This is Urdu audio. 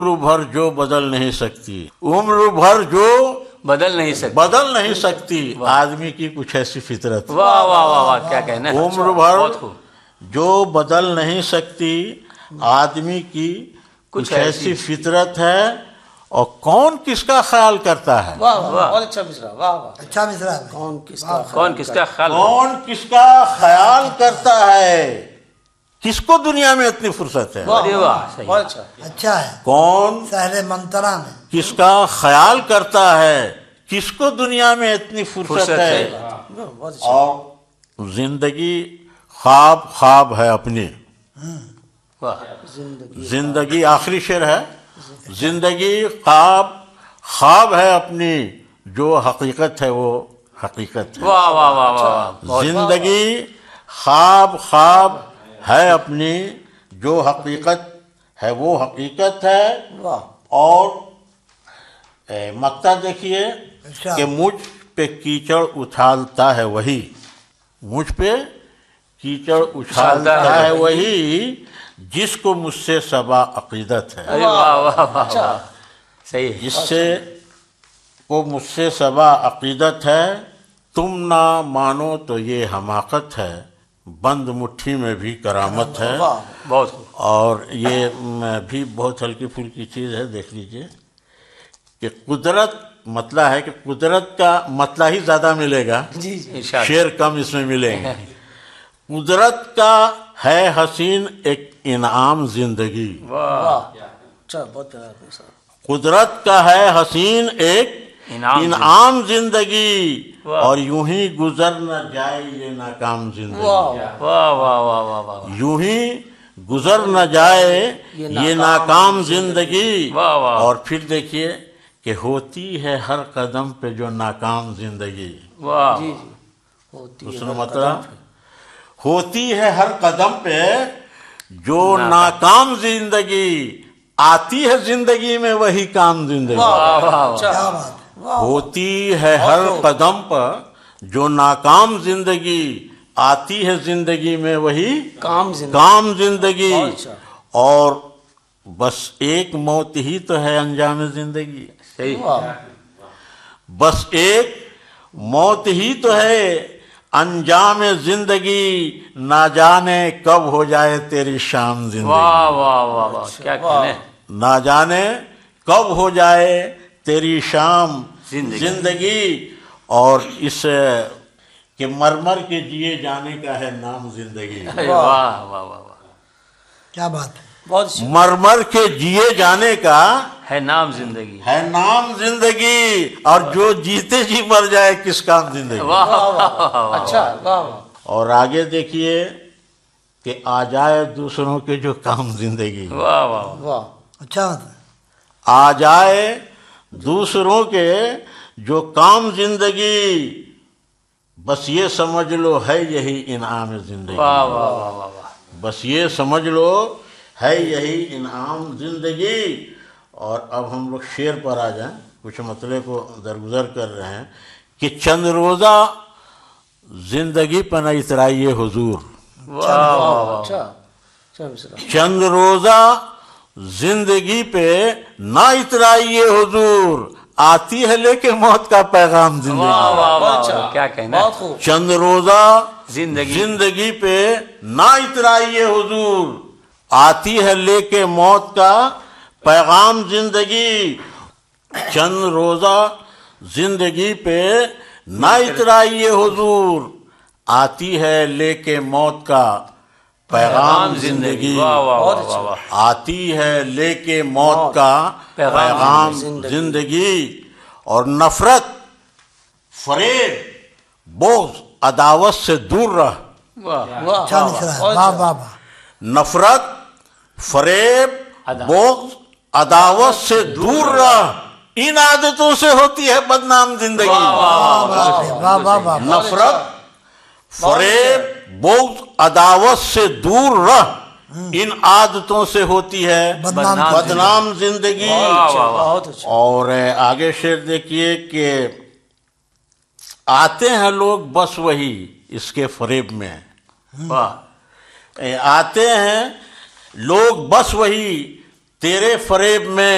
عمر بھر جو بدل نہیں سکتی، عمر بھر جو بدل نہیں سکتی آدمی کی کچھ ایسی فطرت، واہ واہ واہ واہ، کیا کہنا ہے، عمر بھر جو بدل نہیں سکتی آدمی کی کچھ ایسی فطرت ہے، اور کون کس کا خیال کرتا ہے؟ واہ واہ، بہت اچھا مصرع، واہ واہ، اچھا مصرع ہے۔ کون کس کا خیال، کون کس کا خیال کرتا ہے؟ کس کو دنیا میں اتنی فرصت ہے؟ ارے واہ، صحیح، بہت اچھا، اچھا ہے، کون سہل منترا میں کس کا خیال کرتا ہے؟ کس کو دنیا میں اتنی فرصت ہے؟ بہت اچھا، اور زندگی خواب ہے اپنی، واہ، زندگی آخری شعر ہے، زندگی خواب ہے اپنی، جو حقیقت ہے وہ حقیقت ہے۔ واہ واہ واہ واہ، زندگی خواب ہے اپنی، جو حقیقت ہے وہ حقیقت ہے۔ واہ، اور مقطع دیکھیے اچھا، کہ مجھ پہ کیچڑ اچھالتا ہے وہی، مجھ پہ کیچڑ اچھالتا ہے وہی، جس کو مجھ سے صبا عقیدت ہے، ارے واہ واہ واہ واہ، صحیح، جس سے کو مجھ سے صبا عقیدت ہے۔ تم نہ مانو تو یہ حماقت ہے، بند مٹھی میں بھی کرامت ہے۔ بہت خوب، اور یہ بھی بہت ہلکی پھلکی چیز ہے، دیکھ لیجئے کہ قدرت مطلع ہے کہ قدرت کا مطلع ہی زیادہ ملے گا، جی جی، ارشاد، شعر کم اس میں ملیں گے۔ قدرت کا ہے حسین ایک انعام زندگی، واہ، اچھا، بہت پیارا مصرع، قدرت کا ہے حسین ایک انعام زندگی، اور یوں ہی گزر نہ جائے یہ ناکام زندگی، واہ واہ واہ واہ واہ، یوں ہی گزر نہ جائے یہ ناکام زندگی۔ واہ واہ، اور پھر دیکھیے کہ ہوتی ہے ہر قدم پہ جو ناکام زندگی، واہ، جی جی، ہوتی ہے، دوسرا مطلب ہوتی ہے ہر قدم پہ جو ناکام زندگی، آتی ہے زندگی میں وہی کام زندگی، واہ واہ، کیا بات ہے، ہوتی ہے ہر قدم پر جو ناکام زندگی، آتی ہے زندگی میں وہی کام زندگی، بہت اچھا، اور بس ایک موت ہی تو ہے انجام زندگی، صحیح، بس ایک موت ہی تو ہے انجام زندگی، نہ جانے کب ہو جائے تیری شام زندگی، واہ واہ واہ واہ، کیا کہنا ہے، نہ جانے کب ہو جائے تیری شام زندگی۔ اور اس کہ مرمر کے جیے جانے کا ہے نام زندگی، واہ واہ واہ واہ، کیا بات ہے، بہت اچھا، مرمر کے جیے جانے کا ہے نام زندگی، ہے نام زندگی، اور جو جیتے جی مر جائے کس کام زندگی۔ واہ واہ واہ، اچھا، واہ واہ، اور آگے دیکھیے کہ آ جائے دوسروں کے جو کام زندگی، واہ واہ، واہ، اچھا بات ہے، آ جائے دوسروں کے جو کام زندگی، بس یہ سمجھ لو ہے یہی انعام زندگی، واہ واہ واہ واہ، بس یہ سمجھ لو ہے یہی انعام زندگی۔ اور اب ہم لوگ شعر پر آ جائیں، کچھ مسئلے کو درگزر کر رہے ہیں کہ چند روزہ زندگی پہ نہ اترائیے حضور، واہ واہ، اچھا، اچھا مصرع، چند روزہ زندگی پہ نہ اترائیے حضور، آتی ہے لے کے موت کا پیغام واہ زندگی، واہ بہت واہ، اچھا، کیا کہنا ہے، بہت خوب، چند روزہ زندگی، زندگی پہ نہ اترائیے حضور، آتی ہے لے کے موت کا پیغام زندگی، چند روزہ زندگی پہ نہ اترائیے حضور، آتی ہے لے کے موت کا پیغام زندگی، واہ واہ واہ واہ، آتی ہے لے کے موت کا پیغام زندگی۔ اور نفرت، فریب، بغض، عداوت سے دور رہ، واہ اچھا مصرع ہے، واہ واہ واہ، نفرت، فریب، بغض، عداوت سے دور رہ، ان عادتوں سے ہوتی ہے بدنام زندگی، واہ واہ واہ واہ، نفرت، فریب، بغض، عداوت سے دور رہ، ان عادتوں سے ہوتی ہے بدنام زندگی۔ بہت اچھا، اور آگے شعر دیکھیے کہ آتے ہیں لوگ بس وہی اس کے فریب میں، واہ، آتے ہیں لوگ بس وہی تیرے فریب میں،